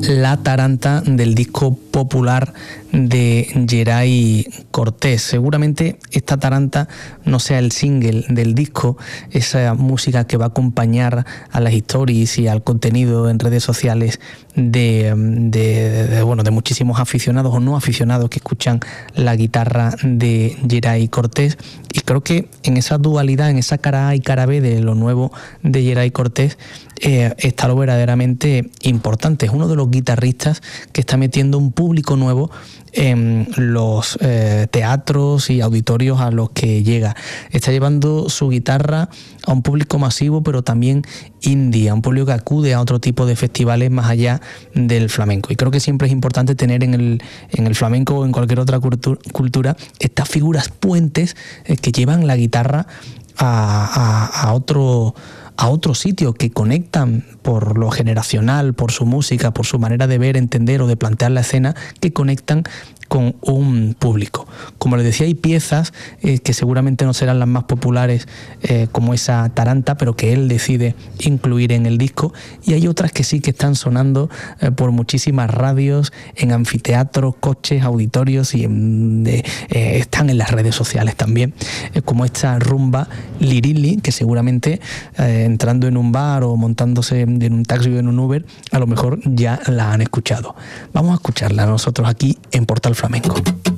La Taranta, del disco Popular de Geray Cortés. Seguramente esta taranta no sea el single del disco, esa música que va a acompañar a las stories y al contenido en redes sociales de muchísimos aficionados o no aficionados que escuchan la guitarra de Geray Cortés. Y creo que en esa dualidad, en esa cara A y cara B de lo nuevo de Geray Cortés, está lo verdaderamente importante. Es uno de los guitarristas que está metiendo un público nuevo en los teatros y auditorios a los que llega. Está llevando su guitarra a un público masivo, pero también indie, a un público que acude a otro tipo de festivales más allá del flamenco. Y creo que siempre es importante tener en el flamenco o en cualquier otra cultura estas figuras puentes que llevan la guitarra a otro sitio, que conectan por lo generacional, por su música, por su manera de ver, entender o de plantear la escena, que conectan con un público. Como les decía, hay piezas que seguramente no serán las más populares, como esa taranta, pero que él decide incluir en el disco, y hay otras que sí que están sonando por muchísimas radios, en anfiteatros, coches, auditorios, y están en las redes sociales también, como esta rumba Lirili, que seguramente entrando en un bar o montándose en un taxi o en un Uber, a lo mejor ya la han escuchado. Vamos a escucharla nosotros aquí en Portal Flamenco.